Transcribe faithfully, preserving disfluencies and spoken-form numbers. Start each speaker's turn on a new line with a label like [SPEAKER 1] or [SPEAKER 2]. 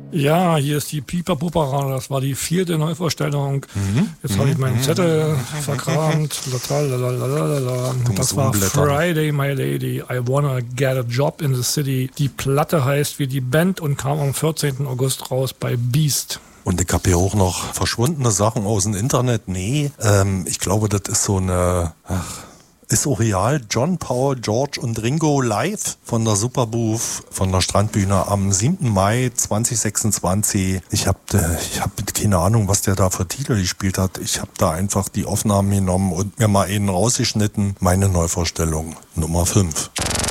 [SPEAKER 1] Ja, hier ist die Piper Pupera, das war die vierte Neuvorstellung.
[SPEAKER 2] Mhm.
[SPEAKER 1] Jetzt habe ich meinen Zettel verkramt. Das war Friday, My Lady, I Wanna Get a Job in the City. Die Platte heißt wie die Band und kam am vierzehnten August raus bei Beast.
[SPEAKER 2] Und ich habe hier auch noch verschwundene Sachen aus dem Internet. Nee, ähm, ich glaube, das ist so eine... Ach, ist auch real. John, Paul, George und Ringo live von der Superbooth, von der Strandbühne am siebten Mai zweitausendsechsundzwanzig. Ich habe ich hab keine Ahnung, was der da für Titel gespielt hat. Ich habe da einfach die Aufnahmen genommen und mir mal einen rausgeschnitten. Meine Neuvorstellung Nummer fünf.